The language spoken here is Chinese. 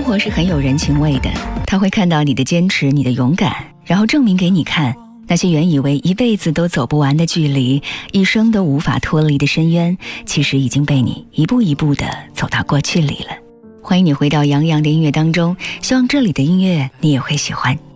活是很有人情味的，他会看到你的坚持，你的勇敢，然后证明给你看，那些原以为一辈子都走不完的距离，一生都无法脱离的深渊，其实已经被你一步一步地走到过去里了。欢迎你回到杨洋的音乐当中，希望这里的音乐你也会喜欢。